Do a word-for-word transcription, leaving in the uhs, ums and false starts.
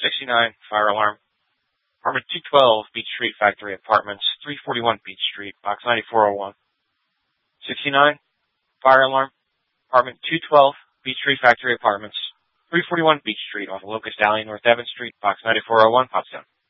sixty-nine, fire alarm. Apartment two twelve, Beach Street Factory Apartments, three forty-one Beach Street, box ninety-four oh one. sixty-nine, fire alarm. Apartment two twelve, Beach Street Factory Apartments, three forty-one Beach Street off of Locust Alley, North Evans Street, box ninety-four oh one, Pottstown.